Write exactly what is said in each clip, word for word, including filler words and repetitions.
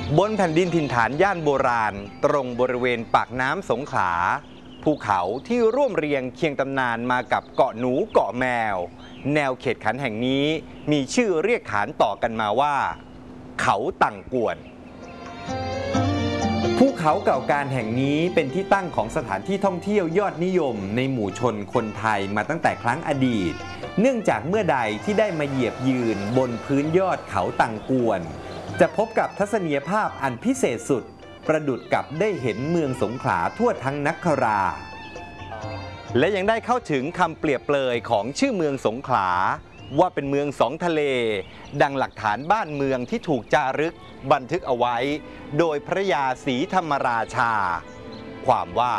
บนแผ่นดินถิ่นฐานย่านโบราณตรงบริเวณปากน้ำสงขลาภูเขาที่ร่วมเรียงเคียงตำนานมากับเกาะหนูเกาะแมวแนวเขตขันแห่งนี้มีชื่อเรียกขานต่อกันมาว่าเขาตังกวนภูเขาเก่าการแห่งนี้เป็นที่ตั้งของสถานที่ท่องเที่ยวยอดนิยมในหมู่ชนคนไทยมาตั้งแต่ครั้งอดีตเนื่องจากเมื่อใดที่ได้มาเหยียบยืนบนพื้นยอดเขาตังกวนจะพบกับทัศนียภาพอันพิเศษสุดประดุจกับได้เห็นเมืองสงขลาทั่วทั้งนคราและยังได้เข้าถึงคำเปรียบเปรยของชื่อเมืองสงขลาว่าเป็นเมืองสองทะเลดังหลักฐานบ้านเมืองที่ถูกจารึกบันทึกเอาไว้โดยพระยาศรีธรรมราชาความว่า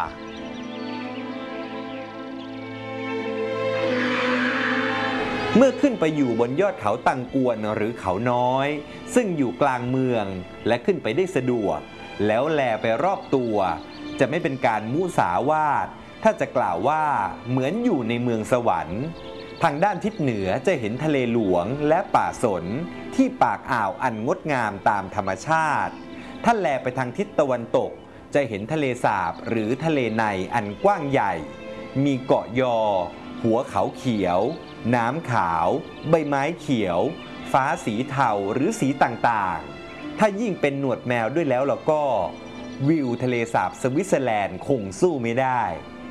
เมื่อขึ้นไปอยู่บนยอดเขาตังกวนหรือเขาน้อยซึ่งอยู่กลางเมืองและขึ้นไปได้สะดวกแล้วแลไปรอบตัวจะไม่เป็นการมุสาวาทถ้าจะกล่าวว่าเหมือนอยู่ในเมืองสวรรค์ทางด้านทิศเหนือจะเห็นทะเลหลวงและป่าสนที่ปากอ่าวอันงดงามตามธรรมชาติถ้าแลไปทางทิศตะวันตกจะเห็นทะเลสาบหรือทะเลในอันกว้างใหญ่มีเกาะยอหัวเขาเขียวน้ำขาวใบไม้เขียวฟ้าสีเทาหรือสีต่างๆถ้ายิ่งเป็นหนวดแมวด้วยแล้วล่ะก็วิวทะเลสาบสวิตเซอร์แลนด์คงสู้ไม่ได้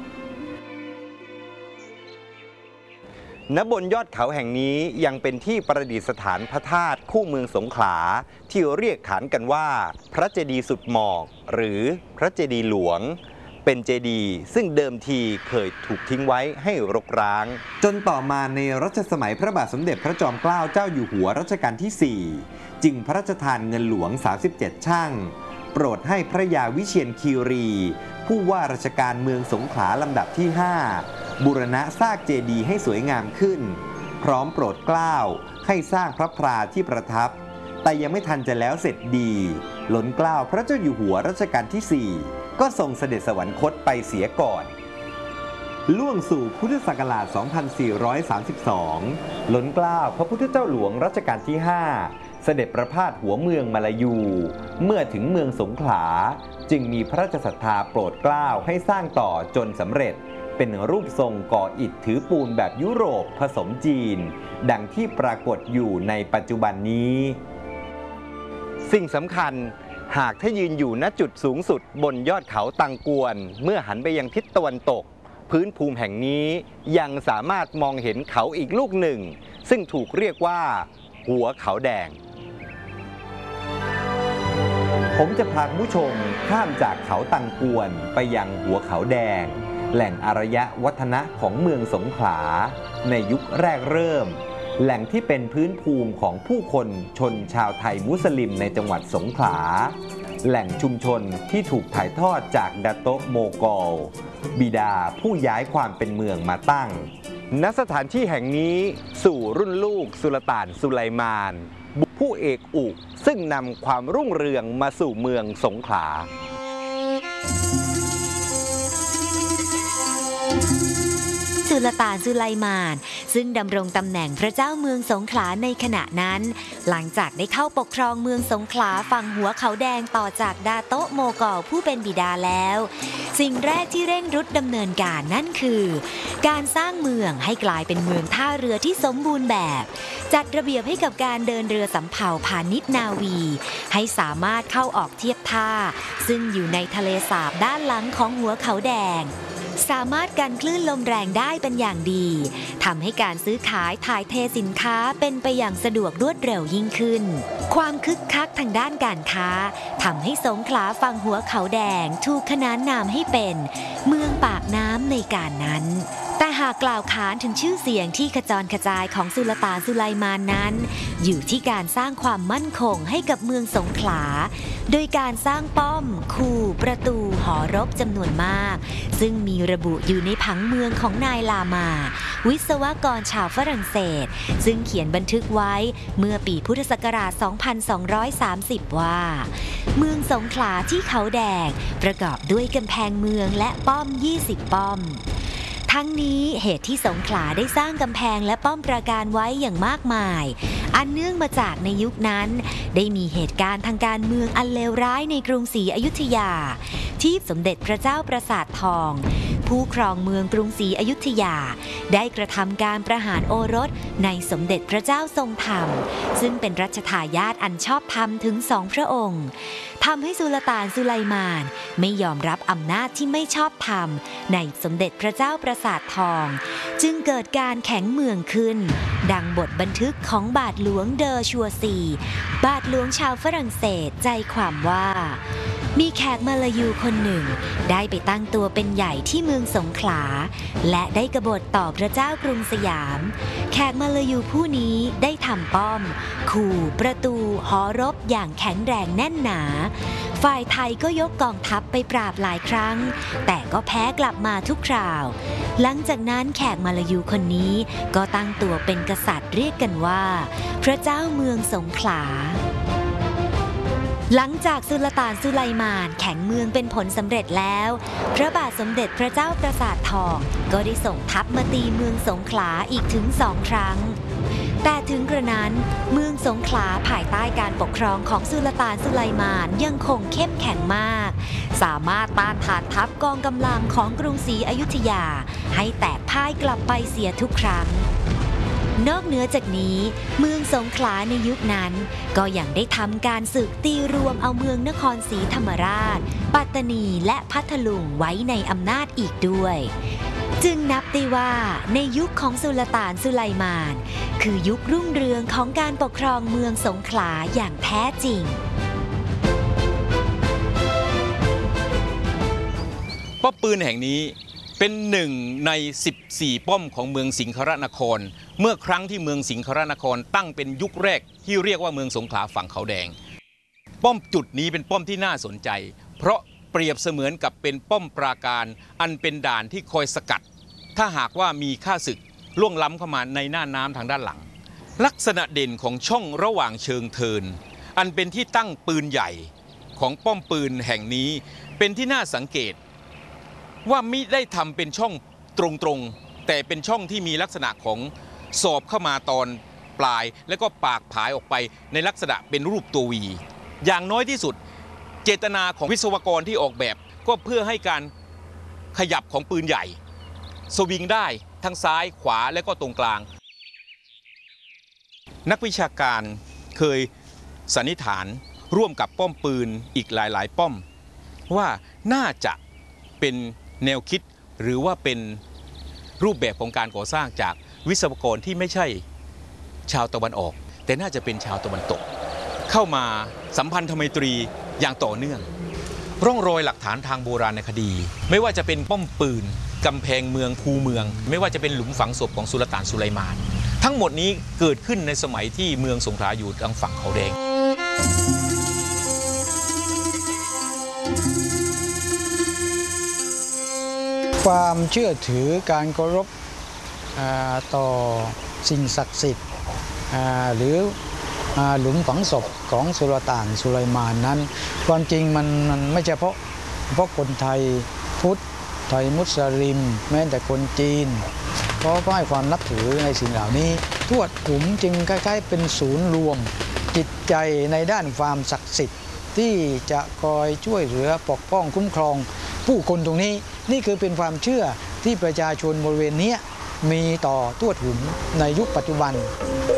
ณบนยอดเขาแห่งนี้ยังเป็นที่ประดิษฐานพระธาตุคู่เมืองสงขลาที่เรียกขานกันว่าพระเจดีย์สุดหมอกหรือพระเจดีย์หลวงเป็นเจดีย์ซึ่งเดิมทีเคยถูกทิ้งไว้ให้รกร้างจนต่อมาในรัชสมัยพระบาทสมเด็จพระจอมเกล้าเจ้าอยู่หัวรัชกาลที่สี่จึงพระราชทานเงินหลวงสามสิบเจ็ดช่างโปรดให้พระยาวิเชียรคีรีผู้ว่าราชการเมืองสงขลาลำดับที่ห้าบูรณะสร้างเจดีย์ให้สวยงามขึ้นพร้อมโปรดเกล้าให้สร้างพระพราที่ประทับแต่ยังไม่ทันจะแล้วเสร็จดีล้นเกล้าพระเจ้าอยู่หัวรัชกาลที่สี่ก็ทรงเสด็จสวรรคตไปเสียก่อนล่วงสู่พุทธศักราช สองพันสี่ร้อยสามสิบสอง ล้นเกล้าพระพุทธเจ้าหลวงรัชกาลที่ห้าเสด็จประพาสหัวเมืองมาลายูเมื่อถึงเมืองสงขลาจึงมีพระราชศรัทธาโปรดเกล้าให้สร้างต่อจนสำเร็จเป็นรูปทรงก่ออิฐถือปูนแบบยุโรปผสมจีนดังที่ปรากฏอยู่ในปัจจุบันนี้สิ่งสำคัญหากถ้ายืนอยู่ณจุดสูงสุดบนยอดเขาตังกวนเมื่อหันไปยังทิศตะวันตกพื้นภูมิแห่งนี้ยังสามารถมองเห็นเขาอีกลูกหนึ่งซึ่งถูกเรียกว่าหัวเขาแดงผมจะพาผู้ชมข้ามจากเขาตังกวนไปยังหัวเขาแดงแหล่งอารยวัฒนะของเมืองสงขลาในยุคแรกเริ่มแหล่งที่เป็นพื้นภูมิของผู้คนชนชาวไทยมุสลิมในจังหวัดสงขลาแหล่งชุมชนที่ถูกถ่ายทอดจากดาโตะโมกอลบิดาผู้ย้ายความเป็นเมืองมาตั้งณสถานที่แห่งนี้สู่รุ่นลูกสุลต่านสุไลมานบุตรผู้เอกอุซึ่งนำความรุ่งเรืองมาสู่เมืองสงขลาสุลต่านสุไลมานซึ่งดำรงตำแหน่งพระเจ้าเมืองสงขลาในขณะนั้นหลังจากได้เข้าปกครองเมืองสงขลาฝั่งหัวเขาแดงต่อจากดาโตะโมกอลผู้เป็นบิดาแล้วสิ่งแรกที่เร่งรุดดำเนินการนั่นคือการสร้างเมืองให้กลายเป็นเมืองท่าเรือที่สมบูรณ์แบบจัดระเบียบให้กับการเดินเรือสำเภาพาณิชย์นาวีให้สามารถเข้าออกเทียบท่าซึ่งอยู่ในทะเลสาบด้านหลังของหัวเขาแดงสามารถกันคลื่นลมแรงได้เป็นอย่างดีทำให้การซื้อขายถ่ายเทสินค้าเป็นไปอย่างสะดวกรวดเร็วยิ่งขึ้นความคึกคักทางด้านการค้าทำให้สงขลาฝั่งหัวเขาแดงถูกขนานนามให้เป็นเมืองปากน้ำในการนั้นแต่หากกล่าวขานถึงชื่อเสียงที่ขจรกระจายของสุลต่านสุไลมานนั้นอยู่ที่การสร้างความมั่นคงให้กับเมืองสงขลาโดยการสร้างป้อมคูประตูหอรบจำนวนมากซึ่งมีระบุอยู่ในผังเมืองของนายลามาวิศวกรชาวฝรั่งเศสซึ่งเขียนบันทึกไว้เมื่อปีพุทธศักราช สองพันสองร้อยสามสิบ ว่าเมืองสงขลาที่เขาแดงประกอบด้วยกำแพงเมืองและป้อมยี่สิบป้อมทั้งนี้เหตุที่สงขลาได้สร้างกำแพงและป้อมปราการไว้อย่างมากมายอันเนื่องมาจากในยุคนั้นได้มีเหตุการณ์ทางการเมืองอันเลวร้ายในกรุงศรีอยุธยาที่สมเด็จพระเจ้าปราสาททองผู้ครองเมืองกรุงศรีอยุธยาได้กระทำการประหารโอรสในสมเด็จพระเจ้าทรงธรรมซึ่งเป็นรัชทายาทอันชอบธรรมถึงสองพระองค์ทำให้สุลต่านสุไลมานไม่ยอมรับอำนาจที่ไม่ชอบธรรมในสมเด็จพระเจ้าปราสาททองจึงเกิดการแข็งเมืองขึ้นดังบทบันทึกของบาทหลวงเดอชัวซีบาทหลวงชาวฝรั่งเศสใจความว่ามีแขกมาลายูคนหนึ่งได้ไปตั้งตัวเป็นใหญ่ที่เมืองสงขลาและได้กบฏต่อพระเจ้ากรุงสยามแขกมาลายูผู้นี้ได้ทำป้อมขู่ประตูหอรบอย่างแข็งแรงแน่นหนาฝ่ายไทยก็ยกกองทัพไปปราบหลายครั้งแต่ก็แพ้กลับมาทุกคราวหลังจากนั้นแขกมาลายูคนนี้ก็ตั้งตัวเป็นกษัตริย์เรียกกันว่าพระเจ้าเมืองสงขลาหลังจากสุลต่านสุไลมานแข็งเมืองเป็นผลสำเร็จแล้วพระบาทสมเด็จพระเจ้าปราสาททองก็ได้ส่งทัพมาตีเมืองสงขลาอีกถึงสองครั้งแต่ถึงกระนั้นเมืองสงขลาภายใต้การปกครองของสุลต่านสุไลมานยังคงเข้มแข็งมากสามารถต้านทานทัพกองกำลังของกรุงศรีอยุธยาให้แตกพ่ายกลับไปเสียทุกครั้งนอกเหนือจากนี้เมืองสงขลาในยุคนั้นก็ยังได้ทำการศึกตีรวมเอาเมืองนครศรีธรรมราชปัตตานีและพัทลุงไว้ในอำนาจอีกด้วยจึงนับได้ว่าในยุคของสุลต่านสุไลมานคือยุครุ่งเรืองของการปกครองเมืองสงขลาอย่างแท้จริงป้อมปืนแห่งนี้เป็นหนึ่งในสิบสี่ป้อมของเมืองสิงครนครเมื่อครั้งที่เมืองสิงครนครตั้งเป็นยุคแรกที่เรียกว่าเมืองสงขลาฝั่งเขาแดงป้อมจุดนี้เป็นป้อมที่น่าสนใจเพราะเปรียบเสมือนกับเป็นป้อมปราการอันเป็นด่านที่คอยสกัดถ้าหากว่ามีข้าศึกล่วงล้ำเข้ามาในหน้าน้ำทางด้านหลังลักษณะเด่นของช่องระหว่างเชิงเทินอันเป็นที่ตั้งปืนใหญ่ของป้อมปืนแห่งนี้เป็นที่น่าสังเกตว่ามิได้ทำเป็นช่องตรงๆแต่เป็นช่องที่มีลักษณะของสอบเข้ามาตอนปลายแล้วก็ปากผายออกไปในลักษณะเป็นรูปตัววีอย่างน้อยที่สุดเจตนาของวิศวกรที่ออกแบบก็เพื่อให้การขยับของปืนใหญ่สวิงได้ทั้งซ้ายขวาและก็ตรงกลางนักวิชาการเคยสันนิษฐานร่วมกับป้อมปืนอีกหลายๆป้อมว่าน่าจะเป็นแนวคิดหรือว่าเป็นรูปแบบของการก่อสร้างจากวิศวกรที่ไม่ใช่ชาวตะวันออกแต่น่าจะเป็นชาวตะวันตกเข้ามาสัมพันธไมตรีอย่างต่อเนื่องร่องรอยหลักฐานทางโบราณคดีไม่ว่าจะเป็นป้อมปืนกำแพงเมืองคูเมืองไม่ว่าจะเป็นหลุมฝังศพของสุลต่านสุไลมานทั้งหมดนี้เกิดขึ้นในสมัยที่เมืองสงขลาอยู่ทางฝั่งเขาแดงความเชื่อถือการเคารพต่อสิ่งศักดิ์สิทธิ์หรือหลุมฝังศพของสุลต่านสุไลมานนั้นความจริงมันมันไม่ใช่เพราะเพราะคนไทยพุทธไทยมุสลิมแม้แต่คนจีนเพราะก็ให้ความนับถือในสิ่งเหล่านี้ทวดขุมจึงคล้ายๆเป็นศูนย์รวมจิตใจในด้านความศักดิ์สิทธิ์ที่จะคอยช่วยเหลือปกป้องคุ้มครองผู้คนตรงนี้นี่คือเป็นความเชื่อที่ประชาชนบริเวณนี้มีต่อทวดหุมในยุคปัจจุบัน